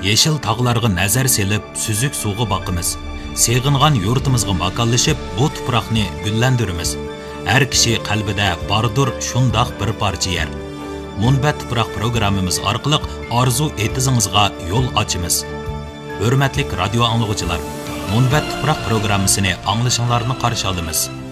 Yeşil tağlarga nazar selip, süzük suğu bakımız. Seğingan yurtimizga makanlashib, bu tuproqni gullandiramiz. Har kishi qalbida bordir shundoq bir parcha yer. Munbat tuproq programmamiz orqali orzu etizingizga yo'l ochamiz. Hurmatli radio anglovchilar, Munbat tuproq programmasini anglashinglarni qarshi olamiz.